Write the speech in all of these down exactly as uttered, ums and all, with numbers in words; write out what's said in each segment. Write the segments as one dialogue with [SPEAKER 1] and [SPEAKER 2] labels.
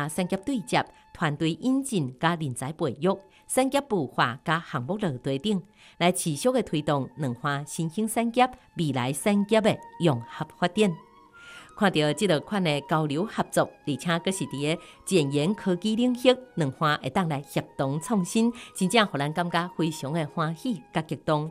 [SPEAKER 1] 化产业对接、团队引进加人才培育、产业孵化加项目落地等，来持续的推动两化新兴产业、未来产业的融合发展。看到这个款的交流合作，而且佫是伫个前沿科技领域，两化会当来协同创新，真正互咱感觉非常的欢喜甲激动。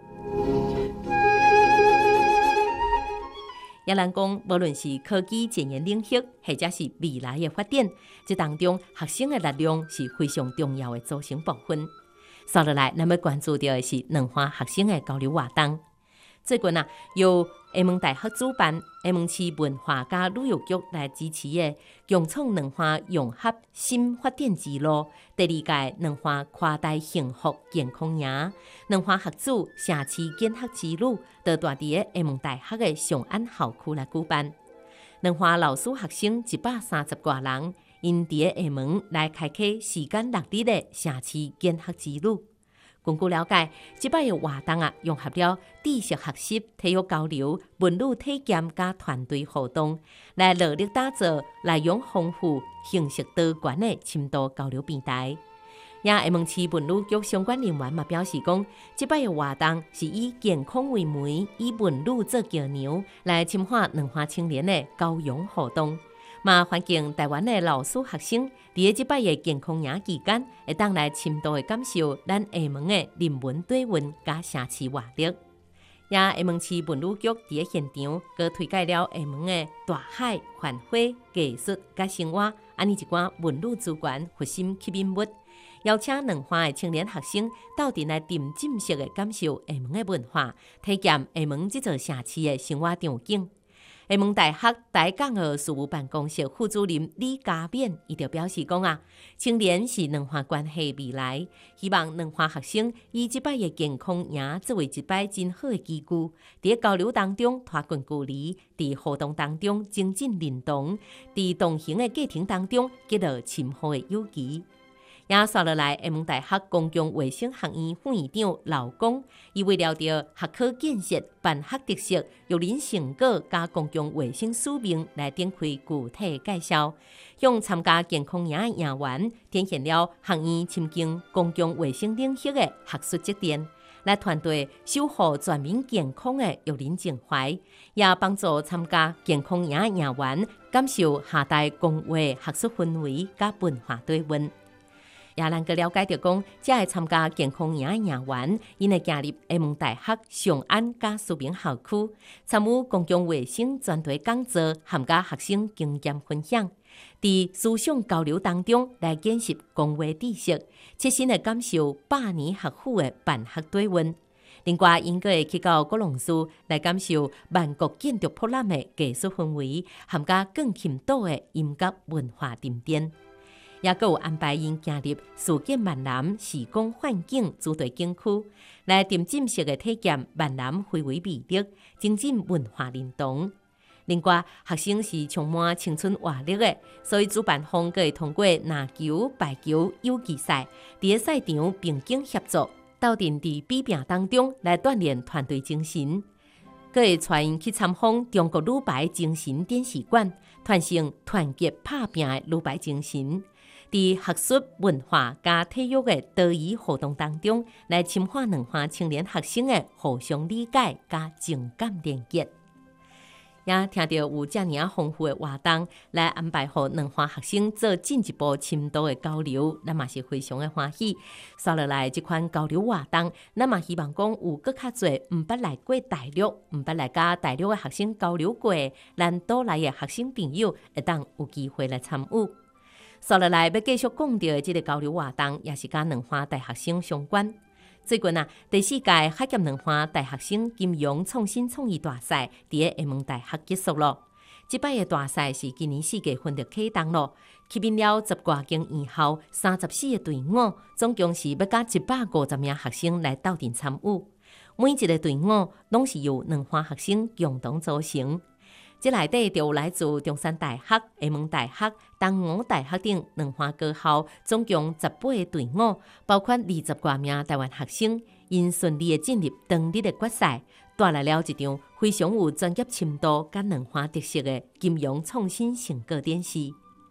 [SPEAKER 1] 也咱讲，无论是科技前沿领域，或者是未来的发展，这当中学生的力量是非常重要的组成部分。接落来，咱要关注到的是两化学生的交流活动。最近啊，由厦门大学主办、厦门市文化加旅游局来支持的“共创两化融合新发展之路”第二届两化跨代幸福健康营、两化学子社区建学之旅，就大伫个厦门大学的上安校区来举办。两化老师学生一百三十多人，因伫个厦门来开启时间六日的社区建学之旅。根据了解，这摆的活动啊，融合了知识学习、体育交流、文旅体验加团队活动，来努力打造内容丰富、形式多元的深度交流平台。也厦门市文旅局相关人员嘛表示讲，这摆的活动是以健康为媒，以文旅做桥梁，来深化两化青年的交融活动。嘛，欢迎台湾的老师学生，伫个即摆的健康营期间，会当来深度的感受咱厦门的人文底蕴加社区活力。也厦门市文旅局伫个现场，佮推介了厦门的大海、繁花、艺术甲生活，安尼一寡文旅资源核心吸引物，邀请两化的青年学生到阵来沉浸式的感受厦门的文化，体验厦门这座社区的生活场景。厦门大学台港澳事务办公室副主任李家勉，伊就表示讲啊，青年是两化关系未来，希望两化学生以即摆的健康营作为一摆真好的基础，伫交流当中拖近距离，伫活动当中增进认同，伫同行的过程当中结落深厚的友谊。也刷落来，厦门大学公共卫生学院副院长刘光，伊为了着学科建设、办学特色、育人成果加公共卫生使命来展开具体介绍，向参加健康营的营员展现了学院深耕公共卫生领域的学术积淀，来团队守护全民健康的育人情怀，也帮助参加健康营的营员感受下代公话学术氛围加文化底蕴。也咱个了解到讲，这会参加健康营的营员，因会加入厦门大学上安加苏明校区，参与公共卫生专题讲座，含加学生经验分享，伫思想交流当中来见习公话知识，切身的感受百年学府的办学底蕴。另外，因个会去到高龙寺来感受万国建筑博览的艺术氛围，含加更深度的音乐文化沉淀。也佮有安排因行入世界万南时光幻境主题景区，来沉浸式的体验万南非遗魅力，增进文化认同。另外，学生是充满青春活力的，所以主办方佮会通过篮球、排球、游击赛，伫个赛场并肩协作，斗阵伫比拼当中来锻炼团队精神。佮会带因去参访中国女排精神展示馆，传承团结打拼的女排精神。伫学术、文化加体育的多元活动当中，来深化两化青年学生的互相理解加情感连结。也听到有这么丰富的活动，来安排互两化学生做进一步深度的交流，咱嘛是非常的欢喜。刷落来这款交流活动，咱嘛希望讲有更较侪毋捌来过大陆、毋捌来甲大陆的学生交流过，咱岛内的学生朋友会当有机会来参与。刷落来要继续讲到的这个交流活动，也是甲两化大学生相关。最近啊，第四届海峡两化大学生金融创新创意大赛伫个厦门大学结束了。这摆的大赛是今年四月份就启动了，吸引了十多间院校、三十四个队伍，总共是要甲一百五十名学生来斗阵参与。每一个队伍拢是由两化学生共同组成。这内底就有来自中山大学、厦门大学、东吴大学等两化高校，总共十八个队伍，包括二十多名台湾学生，因顺利的进入当日的决赛，带来了一场非常有专业深度甲两化特色的金融创新成果展示。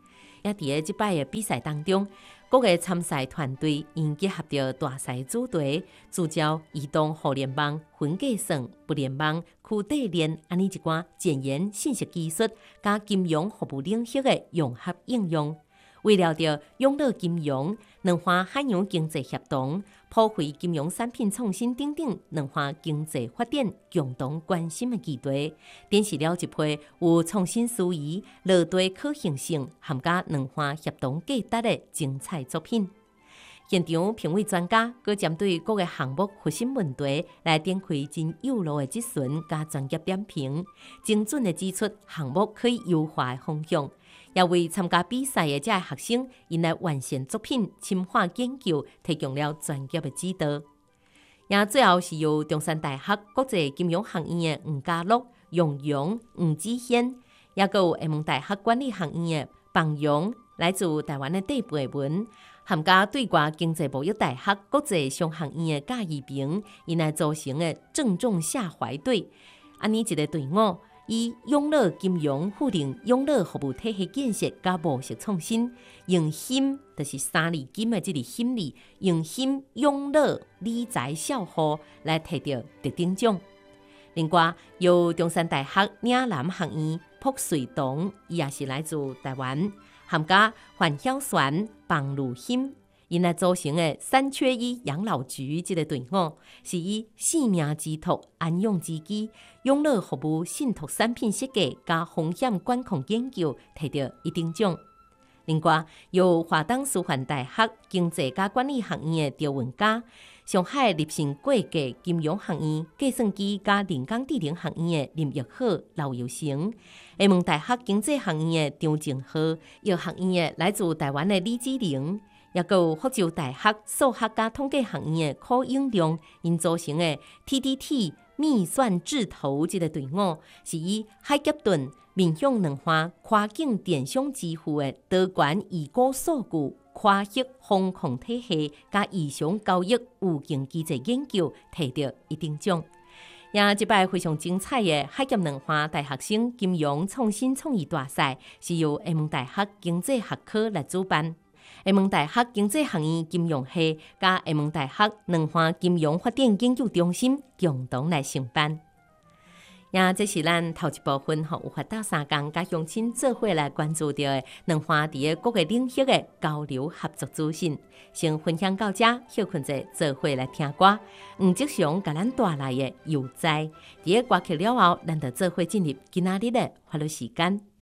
[SPEAKER 1] 也伫咧即摆的比赛当中，各个参赛团队因结合着大赛主题，聚焦移动互联网、分计算、物联网、区块链安尼一寡前沿信息技术加金融服务领域的融合应用。为了着拥乐金融、两岸海洋经济协同、普惠金融产品创新等等两岸经济发展共同关心的议题，展示了一批有创新思维、落地可行性，含加两岸协同价值的精彩作品。现场评委专家佮针对各个项目核心问题来展开真有路的质询加专业点评，精准的指出项目可以优化的方向。也为参加比赛的这些学生，因来完善作品、深化研究，提供了专业的指导。也最后是由中山大学国际金融学院的吴家乐、杨洋、吴子轩，也有厦门大学管理学院的彭勇，来自台湾的戴培文，含加对外经济贸易大学国际商学院的贾义平，因来组成的正中下怀队，安尼一个队伍。以永乐金融赋能永乐服务体系建设加模式创新，用心就是三字金的这个心理，用心永乐理财效护来摕到特等奖。另外，由中山大学岭南学院朴瑞彤，伊也是来自台湾，含加范晓璇、彭如欣。因来组成的三缺一养老局这个队伍，是以性命之托、安养之基、养老服务信托产品设计加风险管控研究，摕到一等奖。另外，由华东师范大学经济加管理学院的赵文嘉、上海立信国际金融学院计算机加人工智能学院的林玉浩、刘友成，厦门大学经济学院的张静浩，药学院的来自台湾的李子玲。也有福州大学数学加统计学院的柯永亮，因组成的 T D T 秘算智头这个队伍，是以海吉顿面向两岸跨境电商支付的多元异股数据、跨域风控体系加异常交易有形机制研究，摕到一等奖。也这摆非常精彩的海峡两岸大学生金融创新创意大赛，是由厦门大学经济学科来主办。厦门大学经济学院金融系加厦门大学两岸金融发展研究中心共同来承办。也这是咱头一部分吼，有法到三工甲乡亲做伙来关注到的两岸伫个各个领域的交流合作资讯。先分享到这，休困者做伙来听歌。黄吉祥甲咱带来的悠哉，伫个歌曲了后，咱就做伙进入今仔日的法律时间。